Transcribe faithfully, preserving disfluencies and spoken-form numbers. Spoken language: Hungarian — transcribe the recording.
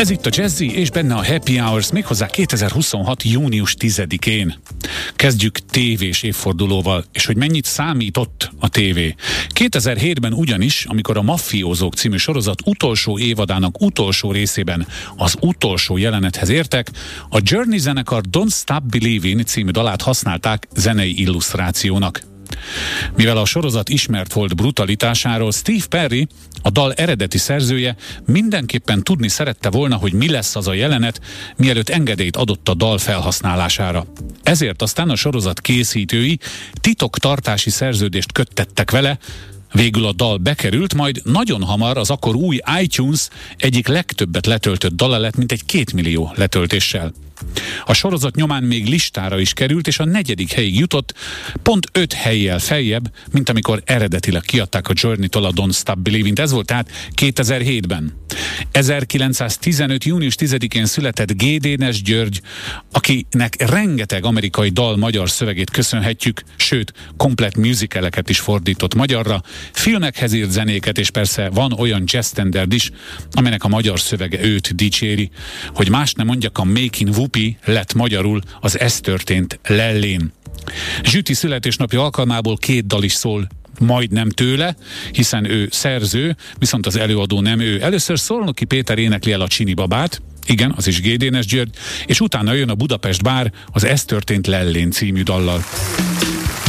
Ez itt a Jazzy, és benne a Happy Hours, méghozzá kétezer-huszonhat. június tizedikén. Kezdjük tévés évfordulóval, és hogy mennyit számított a tévé. kétezer-hétben ugyanis, amikor a Maffiózók című sorozat utolsó évadának utolsó részében az utolsó jelenethez értek, a Journey zenekar Don't Stop Believin' című dalát használták zenei illusztrációnak. Mivel a sorozat ismert volt brutalitásáról, Steve Perry, a dal eredeti szerzője, mindenképpen tudni szerette volna, hogy mi lesz az a jelenet, mielőtt engedélyt adott a dal felhasználására. Ezért aztán a sorozat készítői titoktartási szerződést köttettek vele, végül a dal bekerült, majd nagyon hamar az akkor új iTunes egyik legtöbbet letöltött dala lett, mint egy kétmillió letöltéssel. A sorozat nyomán még listára is került, és a negyedik helyig jutott, pont öt hellyel feljebb, mint amikor eredetileg kiadták a Journey-tól a Don't Stop Believin'. Ez volt tehát kétezer-hétben. ezerkilencszáztizenöt. június tizedikén született G. Dénes György, akinek rengeteg amerikai dal magyar szövegét köszönhetjük, sőt, komplett musicaleket is fordított magyarra, filmekhez írt zenéket, és persze van olyan jazz standard is, aminek a magyar szövege őt dicséri. Hogy más nem mondjak, a Making Whoopi lett magyarul az Ez történt Lellén. Zsüti születésnapja alkalmából két dal is szól majdnem tőle, hiszen ő szerző, viszont az előadó nem ő. Először Szolnoki Péter énekli el a Csini babát, igen, az is G. Dénes György, és utána jön a Budapest Bár az Ez történt Lellén című dallal.